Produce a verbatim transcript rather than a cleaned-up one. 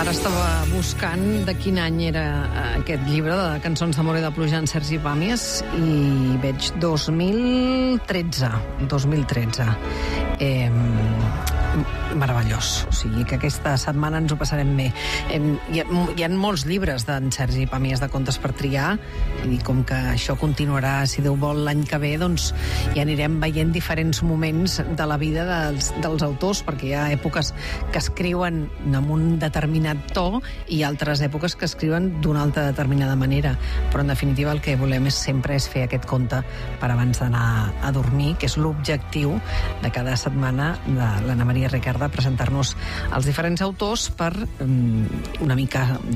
Ara estava buscant de quin any era aquest llibre de cançons d'amor i de pluja en Sergi Pàmies i veig dos mil tretze. dos mil tretze. Eh, meravellós. O sigui que aquesta setmana ens ho passarem bé. Eh, hi, ha, hi ha molts llibres d'en Sergi Pàmies de contes per triar i com que això continuarà, si Déu vol, l'any que ve, doncs ja anirem veient diferents moments de la vida dels, dels autors, perquè hi ha èpoques que escriuen amb un determinat to i altres èpoques que escriuen d'una altra determinada manera. Però en definitiva el que volem és sempre és fer aquest conte per abans d'anar a dormir, que és l'objectiu de cada setmana de l'Anna Maria Ricarda, presentar-nos els diferents autors per um, una mica